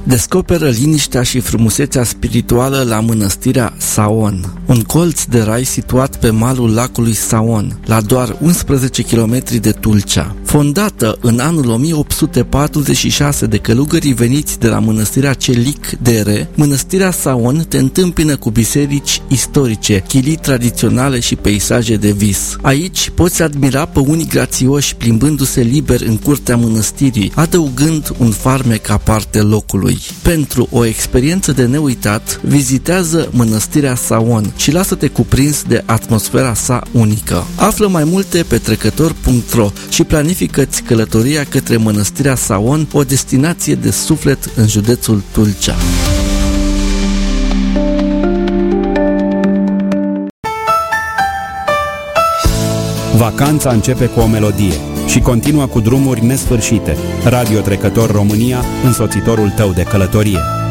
Descoperă liniștea și frumusețea spirituală la mănăstirea Saon, un colț de rai situat pe malul lacului Saon, la doar 11 km de Tulcea. Fondată în anul 1846 de călugării veniți de la mănăstirea Celic Dere, mănăstirea Saon te întâmpină cu biserici istorice, chilii tradiționale și peisaje de vis. Aici poți admira pe unii grațioși plimbându-se liber în curtea mănăstirii, adăugând un farmec aparte locului. Pentru o experiență de neuitat, vizitează mănăstirea Saon și lasă-te cuprins de atmosfera sa unică. Află mai multe pe trecător.ro și planifică-ți călătoria către mănăstirea Saon, o destinație de suflet în județul Tulcea. Vacanța începe cu o melodie și continuă cu drumuri nesfârșite. Radio Trecător România, însoțitorul tău de călătorie.